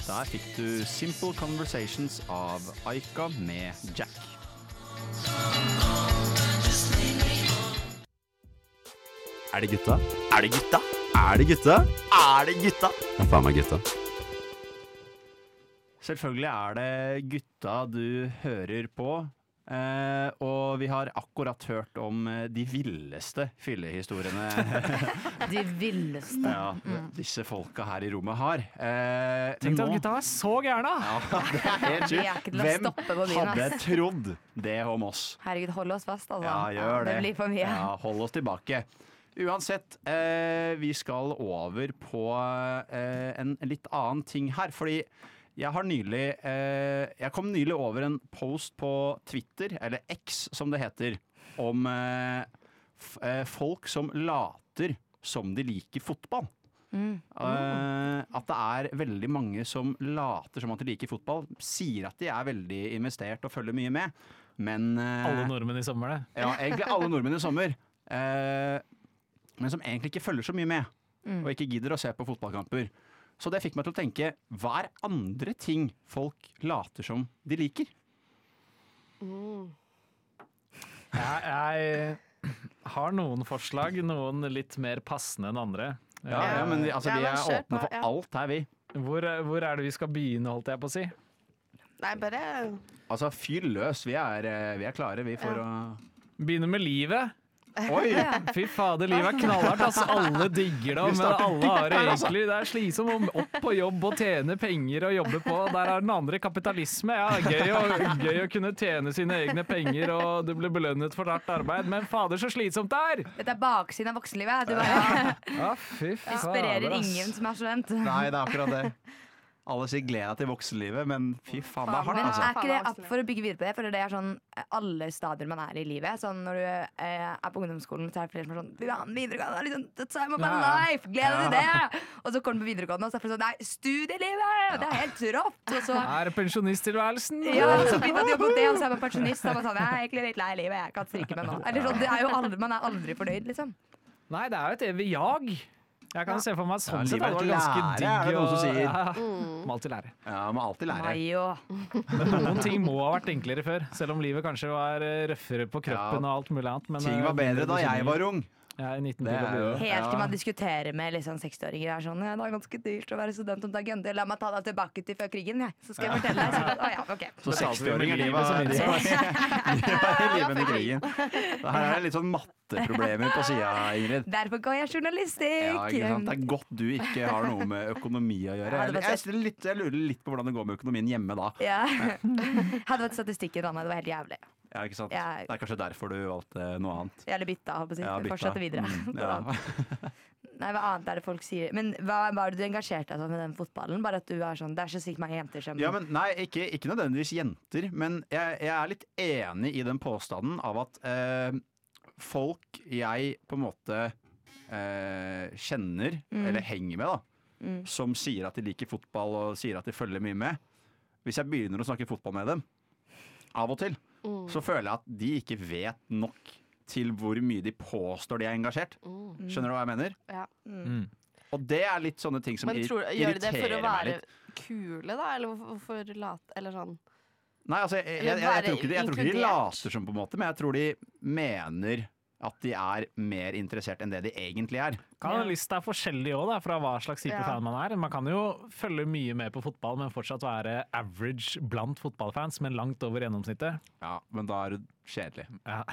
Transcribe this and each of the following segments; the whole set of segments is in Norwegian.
Der fikk du Simple Conversations av Aika med Jack. Er det gutta? Er det gutta? Er det gutta? Er det gutta? Ja, faen meg gutta. Selvfølgelig er det gutta du hører på. Og vi har akkurat hørt om de villeste fyllehistoriene. De villeste. Ja, disse folka her i rommet har. Tenk deg at gutta var så gærne! Ja, det er helt Vi er ikke til å Hvem stoppe på byen, hadde ass. trodd det om oss? Herregud, hold oss fast, altså. Ja, gjør det. Det blir for mye. Ja, hold oss tilbake. Uansett, vi skal over på en litt annen ting her, fordi jeg kom nylig over en post på Twitter, eller X som det heter, om folk som later som de liker fotball. At det er veldig mange som later som at de liker fotball, sier at de er veldig investert og følger mye med, men Alle nordmenn i sommer, det. ja, egentlig alle nordmenn i sommer, men som egentlig ikke følger så mye med, og ikke gidder å se på fotballkamper. Så det fikk meg til å tenke, hva er andre ting folk later som de liker? Jeg har noen forslag, noen litt mer passende enn andre. Ja, men vi er åpne for alt her, vi. Hvor er det vi skal begynne, holdt jeg på å si? Nei, bare Altså, fyr løs, vi er klare, vi, for å... Begynne med livet. Oi! Fy fader, livet er knallhardt. Altså, alle digger det, men alle har det egentlig. Det er slitsomt å opp på jobb og tjene penger og jobbe på. Der er den andre kapitalisme. Ja, gøy å kunne tjene sine egne penger, og du blir belønnet for hardt arbeid. Men fader, så slitsomt det er! Dette er baksiden av voksenlivet. Du bare Ja, fy fader, inspirerer ass. ingen som er student. Nei, det er akkurat det. Alle sier gled deg til voksenlivet, men fy faen, det er hardt, Men altså. er ikke det opp for å bygge videre på det? For det er sånn alle stadier man er i livet. Sånn når du er på ungdomsskolen, så er det flere som er sånn ja, videregående er liksom the time of my life! Gled deg til det! Og så kommer du på videregående, og så er det sånn nei, studielivet! Det er helt rått! Og så Er det pensjonisttilværelsen? ja, så begynner man å jobbe mot det, og så er man pensjonist. Og man sånn, jeg er egentlig litt lei livet, jeg kan stryke meg nå. Eller sånn, det er jo aldri, man er aldri fornøyd, liksom. Nei, det er jo et evig jag. Jeg kan se for meg sånn sett livet at det var er ganske lære, digg. er det noen som sier. Må alltid lære. Ja, man må alltid lære. Mayo. Men noen ting må ha vært enklere før, selv om livet kanskje var røffere på kroppen og alt mulig annet. Men, Ting var bedre da jeg var ung. Ja, i 19 Det er jo- Helt til Ja. man diskuterer med liksom 60-åringer. Er sånn, ja, det er ganske dyrt å være student om dagen. La meg ta deg tilbake til før krigen, jeg. Så skal jeg fortelle deg. Så, ja, ok. Så Betalte vi med 60-åringer, de livet var som de innsats. var i livet under krigen. Her er det litt sånn matteproblemer på sida, Ingrid. Derfor går jeg journalistikk. Ja, ikke sant? Det er godt du ikke har noe med økonomi å gjøre. Ja, det var Jeg lurer litt på hvordan det går med økonomien hjemme da. Ja. Hadde vært statistikken, Anna. Det var helt jævlig. Ja, ikke sant? Ja. Det er kanskje derfor du valgte noe annet. Eller bytta, holdt på å si. Ja, bytta. Fortsette videre. Ja. Nei, hva annet er det folk sier? Men hva var det du engasjerte deg sånn med den fotballen? Bare at du er sånn, det er så sykt mange jenter som Ja, men nei, ikke nødvendigvis jenter, men jeg er litt enig i den påstanden av at folk jeg på en måte kjenner, eller henger med da, som sier at de liker fotball og sier at de følger mye med. Hvis jeg begynner å snakke fotball med dem, av og til, så føler jeg at de ikke vet nok til hvor mye de påstår de er engasjert. Skjønner du hva jeg mener? Ja. Og det er litt sånne ting som Men gjør de det irriterer for å meg være litt. kule, da? Eller hvorfor lat... Eller sånn Nei, altså, jeg Eller tror ikke de inkludert. later som på en måte, men jeg tror de mener at de er mer interessert enn det de egentlig er. Lista er forskjellig også, fra hva slags type Ja. fan man er. Man kan jo følge mye med på fotball, men fortsatt være average blant fotballfans, men langt over gjennomsnittet. Ja, men da er du kjedelig. Ja.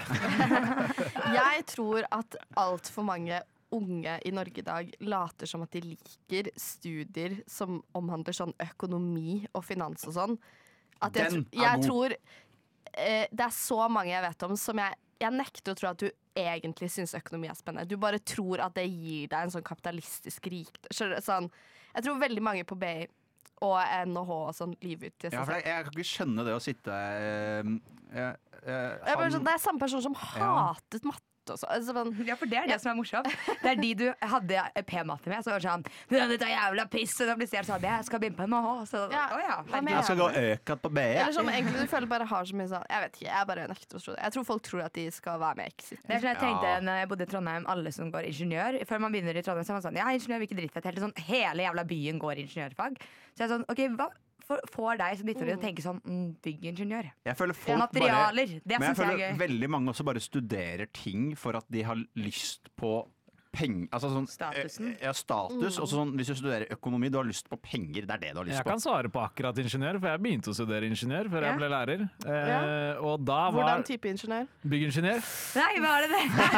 Jeg tror at altfor mange unge i Norge i dag later som at de liker studier som omhandler sånn økonomi og finans og sånn. At Den er jeg god. tror det er så mange jeg vet om som jeg nekter å tro at du egentlig syns økonomi er spennende. Du bare tror at det gir deg en sånn kapitalistisk sånn, jeg tror veldig mange på BI og NHH og sånn liv ut i Ja, seg for selv. jeg kan ikke skjønne det å sitte Jeg er bare sånn, det er samme person som hatet matte matte og så. Altså, Ja, for det er det som er morsomt. Det er de du hadde P-matte med, så var det sånn dette er jævla piss, og da plutselig sånn jeg skal begynne på MH. Så, Ja. Hva mener Jeg skal gå økat på BE. Eller som egentlig du føler bare har så mye sånn jeg vet ikke, jeg bare nekter å tro det. Jeg tror folk tror at de skal være med Exit. Det er sånn jeg tenkte når jeg bodde i Trondheim, alle som går ingeniør. Før man begynner i Trondheim, så er man sånn ja, ingeniør vil ikke drittfett. Helt sånn, hele jævla byen går ingeniørfag. Så jeg er sånn, ok, hva får deg som 19-åring å tenke sånn byggingeniør? Jeg føler folk Materialer, det Men jeg synes jeg er føler gøy. veldig mange også bare studerer ting for at de har lyst på penger. Altså sånn, Statusen. Ja, status. Og sånn, hvis du studerer økonomi, du har lyst på penger. Det er det du har lyst Jeg på. kan svare på akkurat ingeniør, for jeg begynte å studere ingeniør før Ja. jeg ble lærer. Og da var Hvordan type ingeniør? byggingeniør. Nei, hva er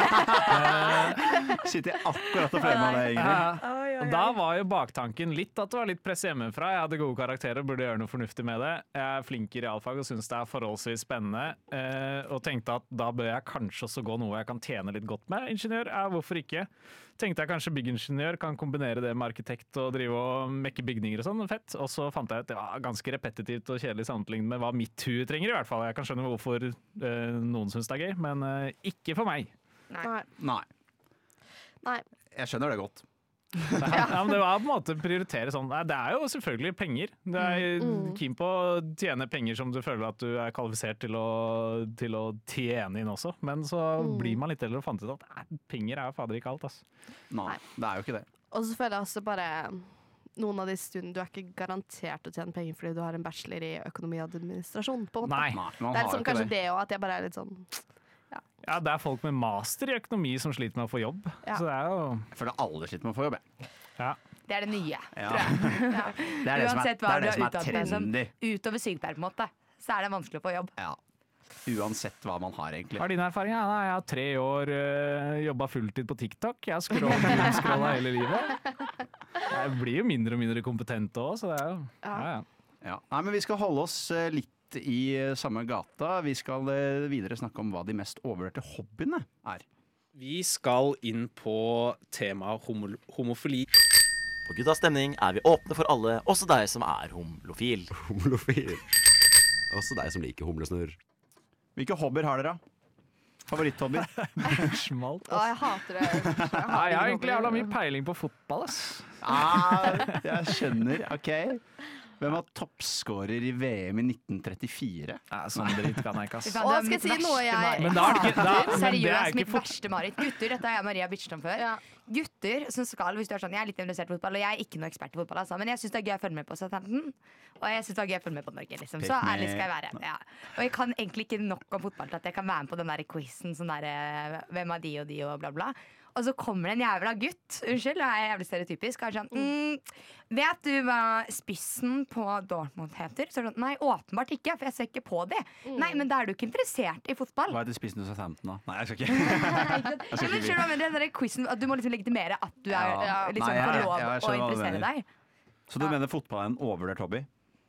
det? Sitter jeg akkurat og fremmer det, Ingrid. Og da var jo baktanken litt at det var litt press hjemmefra. Jeg hadde gode karakterer, burde gjøre noe fornuftig med det. Jeg er flink i realfag og syns det er forholdsvis spennende. Og tenkte at da bør jeg kanskje også gå noe jeg kan tjene litt godt med. Ingeniør, hvorfor ikke? Tenkte jeg kanskje byggingeniør kan kombinere det med arkitekt og drive og mekke bygninger og sånn. Fett. Og så fant jeg at det var ganske repetitivt og kjedelig sammenlignet med hva mitt hue trenger, i hvert fall. Jeg kan skjønne hvorfor noen syns det er gøy, men ikke for meg. Nei. Nei. Jeg skjønner det godt. Ja, men det var på en måte å prioritere sånn. Nei, det er jo selvfølgelig penger. Du er keen på å tjene penger som du føler at du er kvalifisert til å tjene inn også. Men så blir man litt eldre og fant ut at penger er jo fader ikke alt. Altså. Nei, det er jo ikke det. Og så føler jeg også bare noen av de studiene du er ikke garantert å tjene penger fordi du har en bachelor i økonomi og administrasjon. På en måte. Nei. Man Det er har liksom jo ikke kanskje det. det òg, at jeg bare er litt sånn Ja, det er folk med master i økonomi som sliter med å få jobb. Ja. Så det er jo Jeg føler alle sliter med å få jobb. ja. Det er det nye, Ja. tror jeg. Det er det som er, Uansett det hva er, du det har som er utdannet deg som. trendy. Utover sykepleier, på en måte, så er det vanskelig å få jobb. Ja. Uansett hva man har, egentlig. Hva er din erfaring? Ja, nei, jeg har 3 år jobba fulltid på TikTok. Jeg har scrolla hele livet. Jeg blir jo mindre og mindre kompetent òg, så det er jo ja. Ja. Nei, men vi skal holde oss litt i samme gata. Vi skal videre snakke om hva de mest overvurderte hobbyene er. Vi skal inn på temaet homofili. På Guttas stemning er vi åpne for alle, også deg som er homofil. Homofil. Også deg som liker humlesnurr. Hvilke hobbyer har dere? Favoritthobbyer? Smalt, Å, jeg hater det. Jeg har egentlig jævla mye peiling på fotball, ass. Jeg skjønner. OK. Hvem var toppskårer i VM i 1934? Sånn dritt kan jeg ikke, ass. Fy faen, Å, det er skal jeg mitt si noe verste jeg mareritt. Men da er det ikke men det er Seriøst, ikke mitt verste mareritt. Gutter, dette har jeg og Maria bitchet om før. Ja. Gutter som skal, hvis du er sånn, jeg er litt interessert i fotball, og jeg er ikke noe ekspert i fotball, altså, men jeg syns det er gøy å følge med på Southampton. Og jeg syns det er gøy å følge med på Norge, liksom. Så Pick me. ærlig skal jeg være. Ja. Og jeg kan egentlig ikke nok om fotball til at jeg kan være med på den der quizen sånn der hvem er de og bla, bla. Og så kommer det en jævla gutt, unnskyld, det er jævlig stereotypisk, og er sånn vet du hva spissen på Dortmund heter? Så er det sånn, nei, åpenbart ikke, for jeg ser ikke på det. Nei, men da er du ikke interessert i fotball. Hva heter spissen hos Southampton, da? Nei, jeg skal ikke. Ja, men skjønner du hva jeg mener? Den der quizen, at du må liksom legitimere at du er, Ja. liksom, Nei, får jeg lov skjønner å hva du interessere mener. deg. Så du mener fotball er en overvurdert hobby?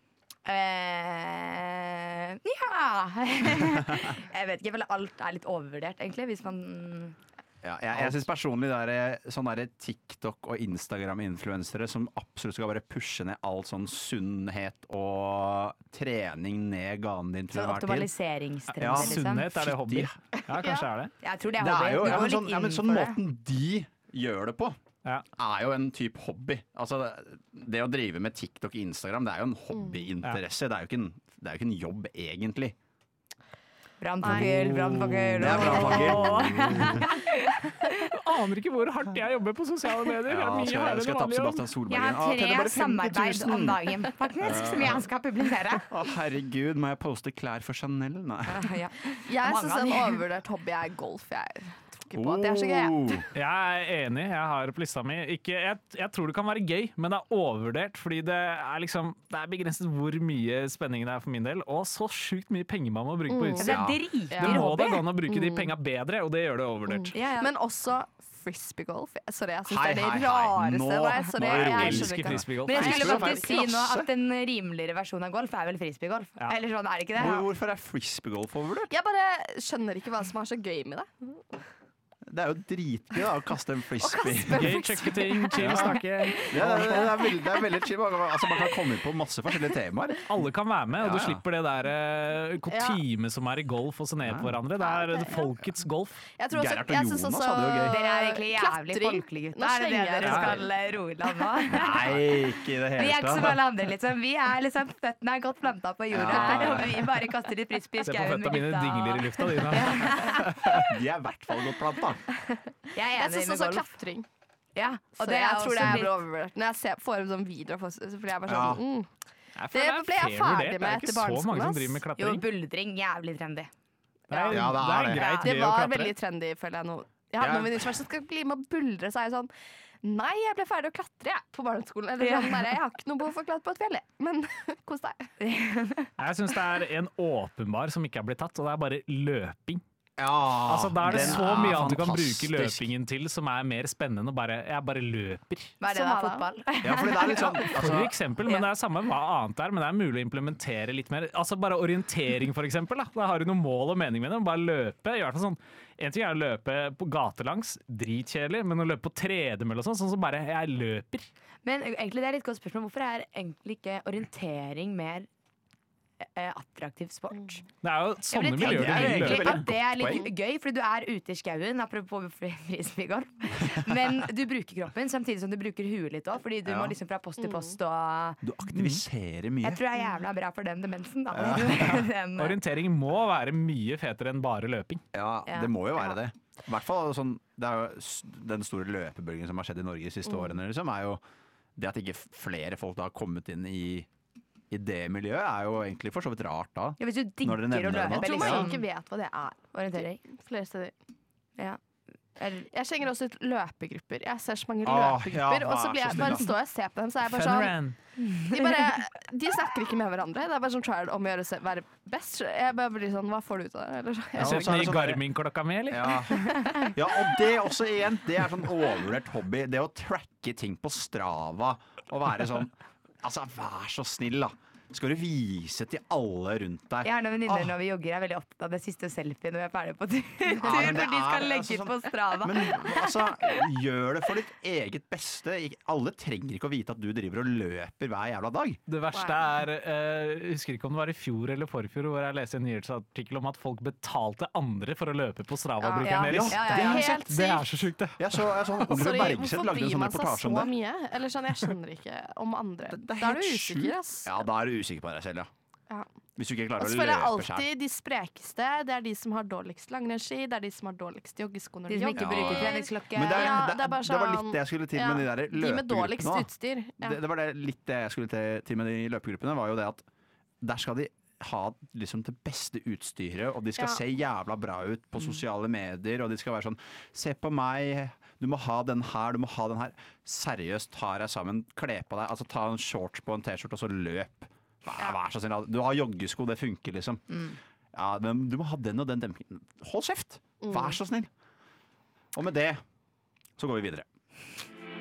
Ja. Jeg vet ikke, jeg føler alt er litt overvurdert, egentlig. Hvis man Ja, jeg synes personlig det er sånn der TikTok- og Instagram-influensere som absolutt skal bare pushe ned all sånn sunnhet og trening ned ganen din til sånn enhver tid. optimaliseringstrender, Ja, liksom. Sunnhet, er det hobby? Ja, kanskje er det. Jeg tror det er Det hobby. er jo Du ja, går men sånn, litt ja, men inn sånn for det. måten de gjør det på, Ja. er jo en type hobby. Altså, det å drive med TikTok og Instagram, det er jo en hobbyinteresse. Det er jo ikke en jobb, egentlig. Brannfakkel, brannfakkel. Det er brannfakkel. Aner ikke hvor hardt jeg jobber på sosiale medier. Det er Ja, mye skal hardere jeg enn tappe vanlig jobb. Sebastian Jeg Solberg har igjen? Tjener 3 bare 50 samarbeid 000. om dagen, faktisk, som jeg skal publisere. Å, herregud, må jeg poste klær for Chanel? Nei. Ja. Jeg Mange syns av en de. overvurdert hobby er golf. Jeg tror ikke på at det er så gøy. Oh. Jeg er enig, jeg har det på lista mi. Jeg tror det kan være gøy, men det er overvurdert. Fordi det er begrenset hvor mye spenning det er for min del. Og så sjukt mye penger man må bruke på Det utsida. er Det dritdyr må da hobby. gå an å bruke de penga bedre, og det gjør det overvurdert. Ja, ja. Men også frisbeegolf. Sorry, jeg syns Hei, det er hei, det hei. rareste. Nå- Nei, sorry, nå er det jeg rolig. skjønner Elsker ikke det. frisbeegolf. Men jeg skulle Frisbeegolf er faktisk si nå klasse. at en rimeligere versjon av golf er vel frisbeegolf. Ja. Eller sånn, er det ikke det? Hvorfor er frisbeegolf overvurdert? Jeg bare skjønner ikke hva som er så gøy med det. det er jo dritgøy da, å kaste en frisbee. Gøy, sjekke ting, chill, snakke. Det er veldig chill. Altså, man kan komme inn på masse forskjellige temaer. Alle kan være med, og du Ja. slipper det der kutyme som er i golf og se ned på hverandre. Det er folkets golf. Jeg tror også, Gerhard og jeg synes Jonas også hadde jo gøy. Dere er egentlig jævlig klatring. folkelige Nå gutter. Er det slenger jeg dere det. skal roe i land nå? Nei, ikke i det Vi er hele ikke som tatt. alle andre, liksom. Vi er liksom føttene er godt planta på jorda Ja. her, og vi bare kaster litt frisbee i Se på skauen føttene med mine gutta. dingler i lufta dine. De er i hvert fall godt planta. Jeg er Jeg enig syns med også golf. klatring. Ja, Og og det er jeg tror det også er litt overvurdert. Når jeg får opp sånn videoer, fordi jeg er bare Ja. sånn Jeg føler Det ble jeg fair ferdig vurdert. med Det er etter ikke så mange barneskolen, som driver med Jo, klatring. buldring, jævlig trendy. Nei, Ja, det er det. greit Det gøy å var klatre. veldig trendy, føler jeg nå. Jeg har Ja. noen venninner som skal bli med og buldre, så er jeg sånn Nei, jeg ble ferdig å klatre jeg, på barneskolen. Eller sånn, nei, jeg har ikke noe behov for å klatre på et fjell, jeg. Men kos deg. Jeg syns det er en åpenbar som ikke er blitt tatt, og det er bare løping. Ja, Altså, da er det den så mye annet du kan bruke fantastisk. løpingen til som er mer spennende enn jeg bare løper. Hva er det Som da, er da? fotball? Ja, fordi det er litt sånn For altså, eksempel, men det er samme hva annet det er, men det er mulig å implementere litt mer. Altså bare orientering, for eksempel. Da har du noe mål og mening med det. Bare løpe. I hvert fall sånn, en ting er å løpe på gatelangs, dritkjedelig, men å løpe på tredemølle og sånn som bare jeg løper. Men egentlig det er litt godt spørsmål. Hvorfor er egentlig ikke orientering mer attraktiv sport? Det er jo sånne Jeg vil miljøer tenke du vil egentlig løpe. at det er litt gøy, fordi du er ute i skauen, apropos frisbeegolf. Men du bruker kroppen samtidig som du bruker huet litt òg, fordi du Ja. må liksom fra post til post og du aktiviserer mye. Jeg tror det er jævla bra for den demensen, da. Den, Orientering må være mye fetere enn bare løping. Ja, Ja. det må jo være det. I hvert fall sånn, det er jo den store løpebølgen som har skjedd i Norge de siste årene, liksom, er jo det at ikke flere folk da har kommet inn i det miljøet, er jo egentlig for så vidt rart da. ja, hvis du digger Når dere å nevner det nå. løpe, Jeg tror liksom. mange ikke vet hva det er. Orientering. Flere steder. Ja. Eller, Jeg slenger også ut løpegrupper. Jeg ser så mange Åh, løpegrupper, ja, og så vær blir så jeg snill, bare da. står jeg og ser på dem, så er jeg bare Fun sånn ran. de snakker ikke med hverandre. Det er bare sånn trial om å gjøre seg være best. Jeg bare blir sånn, hva får du ut av det? Eller, Jeg Ja, ser og så er den det i sånn der- Garmin-klokka mi, eller? Ja. Ja, og det også igjen, det er sånn overvurdert hobby. Det å tracke ting på Strava og være sånn Altså, vær så snill, da. Skal du vise til alle rundt deg? jeg har noen venninner Ah. når vi jogger, er veldig opptatt av det siste selfien når vi er ferdige på tur. men Hvor det de skal er legge altså ut på Strava. Men altså, gjør det for ditt eget beste. Alle trenger ikke å vite at du driver og løper hver jævla dag. Det verste er, jeg husker ikke om det var i fjor eller forfjor, hvor jeg leste en nyhetsartikkel om at folk betalte andre for å løpe på Strava-brukeren Ja, deres. ja, det er helt Det er så sjukt, det. Jeg så Oliver Sorry, Bergseth hvorfor lagde en bryr sånn man seg reportasje så om det. mye? Eller sånn, jeg skjønner ikke om andre. Det Da er er du helt usikker, sjukt. ass. Ja, da er du usikker på deg selv, ja. Ja. Hvis du ikke klarer Og å så føler jeg løpe sjøl. alltid de sprekeste, det er de som har dårligst langrennsski, det er de som har dårligst joggesko når De de som ikke Ja, bruker ja. treningsklokke. Men Ja, det det er bare var litt sånn- det jeg skulle til ja, med de der De med dårligst løpegruppene. da. utstyr. Ja. Det var litt det jeg skulle til med de løpegruppene, var jo det at der skal de ha liksom det beste utstyret, og de skal Ja. se jævla bra ut på sosiale medier, og de skal være sånn Se på meg, du må ha den her, du må ha den her. Seriøst, ta deg sammen, kle på deg, altså ta en shorts på en T-skjorte, og så løp. Vær så snill. Du har joggesko, det funker, liksom. Ja, men du må ha den og den dempingen. Hold kjeft! Vær så snill. Og med det så går vi videre.